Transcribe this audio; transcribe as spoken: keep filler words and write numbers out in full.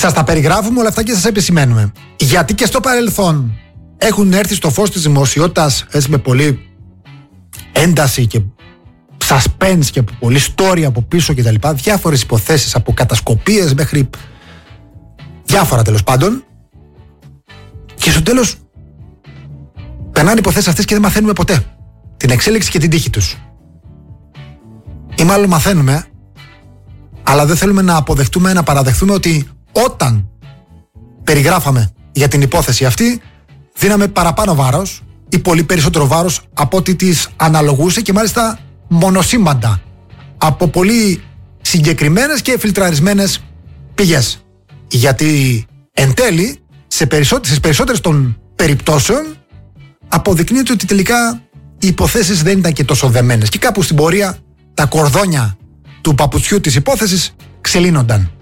Σας τα περιγράφουμε όλα αυτά και σας επισημαίνουμε. Γιατί και στο παρελθόν έχουν έρθει στο φως της δημοσιότητας, έτσι, με πολύ ένταση και suspense και πολύ story από πίσω και τα λοιπά, διάφορες υποθέσεις, από κατασκοπίες μέχρι διάφορα τέλος πάντων, και στο τέλος περνάνε υποθέσεις αυτές και δεν μαθαίνουμε ποτέ την εξέλιξη και την τύχη τους. Ή μάλλον μαθαίνουμε, αλλά δεν θέλουμε να αποδεχτούμε, να παραδεχτούμε ότι όταν περιγράφαμε για την υπόθεση αυτή δίναμε παραπάνω βάρος ή πολύ περισσότερο βάρος από ό,τι της αναλογούσε, και μάλιστα μονοσήμαντα από πολύ συγκεκριμένες και φιλτραρισμένες πηγές. Γιατί εν τέλει σε περισσότερες, στις περισσότερες των περιπτώσεων αποδεικνύεται ότι τελικά οι υποθέσεις δεν ήταν και τόσο δεμένες και κάπου στην πορεία τα κορδόνια του παπουτσιού της υπόθεσης ξελύνονταν.